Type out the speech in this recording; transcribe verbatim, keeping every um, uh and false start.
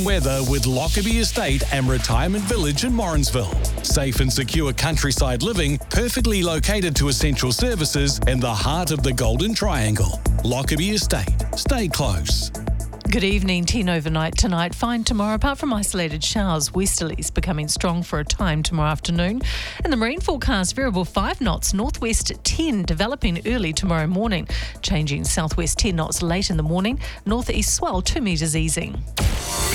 Weather with Lockerbie Estate and Retirement Village in Morrinsville. Safe and secure countryside living, perfectly located to essential services in the heart of the Golden Triangle. Lockerbie Estate. Stay close. Good evening. Ten overnight tonight. Fine tomorrow, apart from isolated showers. Westerlies becoming strong for a time tomorrow afternoon. And the marine forecast, variable five knots, northwest ten, developing early tomorrow morning. Changing southwest ten knots late in the morning. Northeast swell two metres easing.